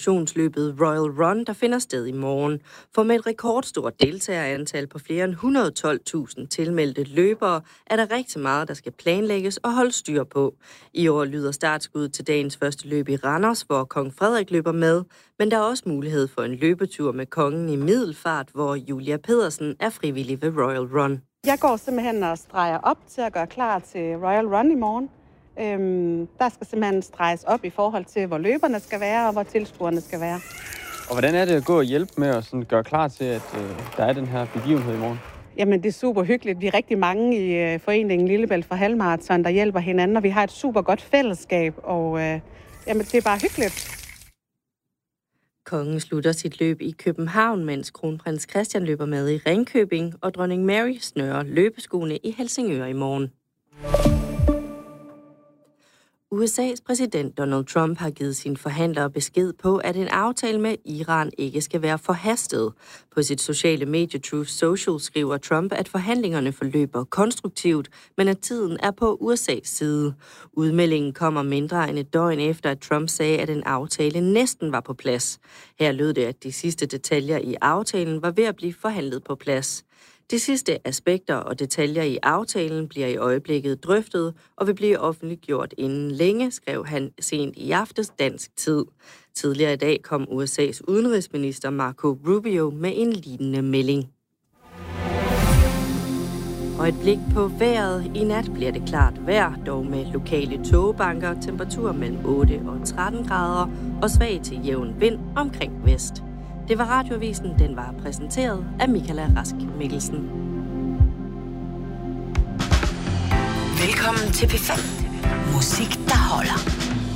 motionsløbet Royal Run, der finder sted i morgen. For med et rekordstort deltagerantal på flere end 112.000 tilmeldte løbere, er der rigtig meget, der skal planlægges og holde styr på. I år lyder startskuddet til dagens første løb i Randers, hvor kong Frederik løber med, men der er også mulighed for en løbetur med kongen i Middelfart, hvor Julia Pedersen er frivillig ved Royal Run. Jeg går simpelthen og streger op til at gøre klar til Royal Run i morgen. Der skal simpelthen streges op i forhold til, hvor løberne skal være og hvor tilskuerne skal være. Og hvordan er det at gå og hjælpe med at sådan gøre klar til, at der er den her begivenhed i morgen? Jamen, det er super hyggeligt. Vi er rigtig mange i foreningen Lillebælt for Halvmarathon, der hjælper hinanden, og vi har et super godt fællesskab, og det er bare hyggeligt. Kongen slutter sit løb i København, mens kronprins Christian løber med i Ringkøbing, og dronning Mary snører løbeskoene i Helsingør i morgen. USA's præsident Donald Trump har givet sine forhandlere besked på, at en aftale med Iran ikke skal være forhastet. På sit sociale medie Truth Social skriver Trump, at forhandlingerne forløber konstruktivt, men at tiden er på USA's side. Udmeldingen kommer mindre end et døgn efter, at Trump sagde, at en aftale næsten var på plads. Her lød det, at de sidste detaljer i aftalen var ved at blive forhandlet på plads. De sidste aspekter og detaljer i aftalen bliver i øjeblikket drøftet og vil blive offentliggjort inden længe, skrev han sent i aftes dansk tid. Tidligere i dag kom USA's udenrigsminister Marco Rubio med en lignende melding. Og et blik på vejret. I nat bliver det klart vejr, dog med lokale tågebanker, temperatur mellem 8 og 13 grader og svag til jævn vind omkring vest. Det var Radioavisen, den var præsenteret af Michaela Rask Mikkelsen. Velkommen til P5. Musik, der holder.